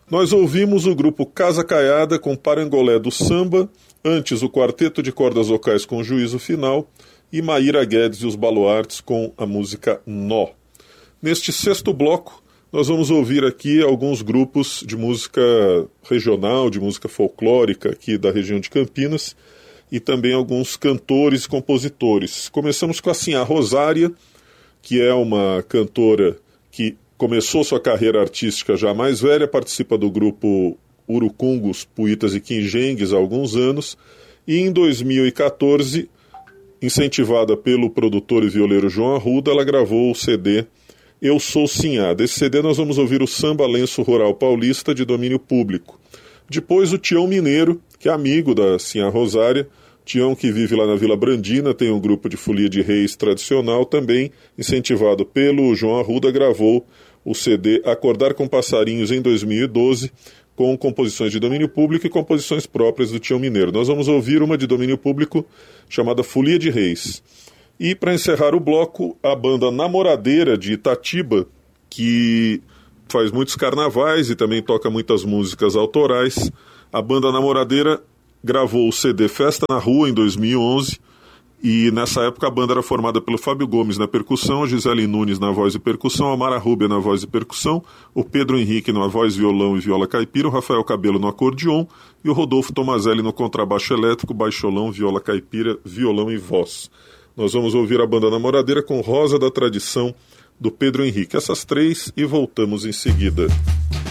Nós ouvimos o grupo Casa Caiada com Parangolé do Samba, antes o Quarteto de Cordas Vocais com Juízo Final e Maíra Guedes e os Baluartes com a música Nó. Neste sexto bloco, nós vamos ouvir aqui alguns grupos de música regional, de música folclórica aqui da região de Campinas e também alguns cantores e compositores. Começamos com a Sinhá Rosária, que é uma cantora que começou sua carreira artística já mais velha, participa do grupo Urucungos, Puitas e Quinjengues há alguns anos, e em 2014, incentivada pelo produtor e violeiro João Arruda, ela gravou o CD Eu Sou Sinhá. Desse CD nós vamos ouvir o Samba Lenço Rural Paulista de domínio público. Depois o Tião Mineiro, que é amigo da Sinhá Rosária, Tião, que vive lá na Vila Brandina, tem um grupo de folia de reis tradicional, também incentivado pelo João Arruda, gravou o CD Acordar com Passarinhos em 2012, com composições de domínio público e composições próprias do Tião Mineiro. Nós vamos ouvir uma de domínio público chamada Folia de Reis. E para encerrar o bloco, a banda Namoradeira de Itatiba, que faz muitos carnavais e também toca muitas músicas autorais. A banda Namoradeira gravou o CD Festa na Rua em 2011 e nessa época a banda era formada pelo Fábio Gomes na percussão, a Gisele Nunes na voz e percussão, a Mara Rúbia na voz e percussão, o Pedro Henrique na voz, violão e viola caipira, o Rafael Cabelo no acordeon e o Rodolfo Tomazelli no contrabaixo elétrico, baixolão, viola caipira, violão e voz. Nós vamos ouvir a banda Namoradeira com Rosa da Tradição, do Pedro Henrique. Essas três e voltamos em seguida.